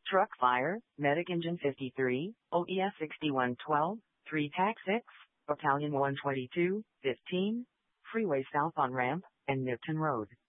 Truck Fire, Medic Engine 53, OES 6112, 3 TAC 6, Battalion 122, 15, Freeway South on Ramp, and Nipton Road.